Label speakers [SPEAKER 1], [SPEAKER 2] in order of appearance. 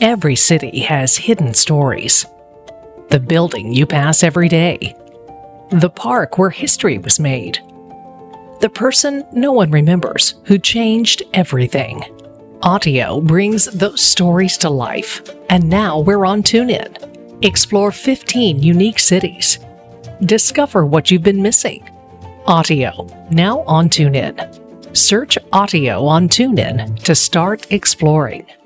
[SPEAKER 1] Every city has hidden stories. The building you pass every day. The park where history was made. The person no one remembers who changed everything. Audio brings those stories to life, and now we're on TuneIn. Explore 15 unique cities. Discover what you've been missing. Audio, now on TuneIn. Search Audio on TuneIn to start exploring.